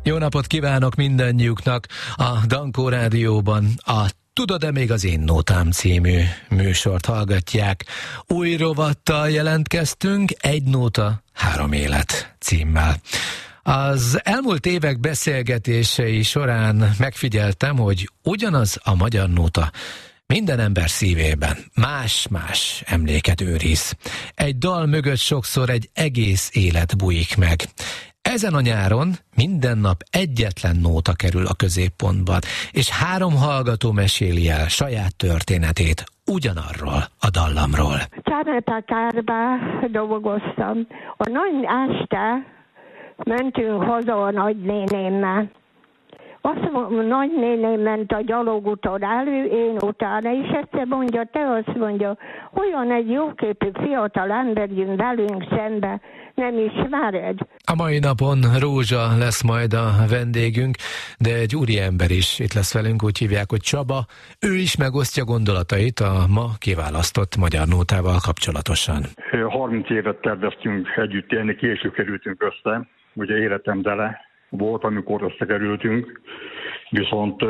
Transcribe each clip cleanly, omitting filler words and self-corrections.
Jó napot kívánok mindannyiuknak a Dankó Rádióban. A Tudod-e még az én nótám című műsort hallgatják. Új rovattal jelentkeztünk, Egy nóta, három élet címmel. Az elmúlt évek beszélgetései során megfigyeltem, hogy ugyanaz a magyar nóta minden ember szívében más-más emléket őriz. Egy dal mögött sokszor egy egész élet bújik meg. Ezen a nyáron minden nap egyetlen nóta kerül a középpontba, és 3 hallgató meséli el saját történetét ugyanarról a dallamról. Csáretakárba dolgoztam. A nagy este mentünk haza a nagynénémmel. Azt mondja, nagynéném ment a gyalogúton elő, én utána, és egyszer mondja, te azt mondja, olyan egy jóképű fiatal ember jön velünk szembe, nem ismered? A mai napon Rózsa lesz majd a vendégünk, de egy úriember is itt lesz velünk, úgy hívják, hogy Csaba. Ő is megosztja gondolatait a ma kiválasztott magyar nótával kapcsolatosan. 30 évet terveztünk együtt élni, később kerültünk össze, ugye életem dele volt, amikor összekerültünk, viszont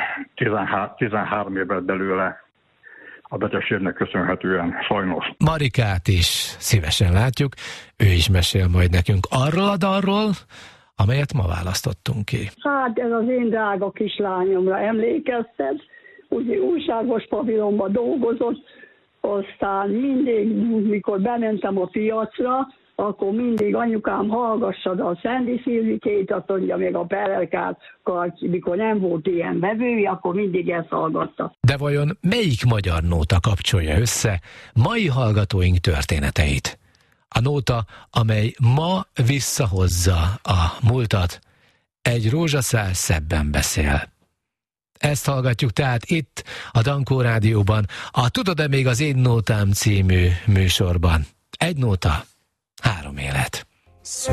13 évvel belőle a betegségnek köszönhetően, sajnos. Marikát is szívesen látjuk, ő is mesél majd nekünk arról a dalról, amelyet ma választottunk ki. Hát ez az én drága kislányomra emlékeztet, ugye újságos pavilonban dolgozott, aztán mindig, mikor bementem a piacra, akkor mindig anyukám hallgassad a Szendi Szilvikét, azt mondja még a Perelkát, mikor nem volt ilyen vevői, akkor mindig ezt hallgatta. De vajon melyik magyar nóta kapcsolja össze mai hallgatóink történeteit? A nóta, amely ma visszahozza a múltat, egy rózsaszál szebben beszél. Ezt hallgatjuk tehát itt, a Dankó Rádióban, a Tudod-e még az én nótám című műsorban. Egy nóta, három élet.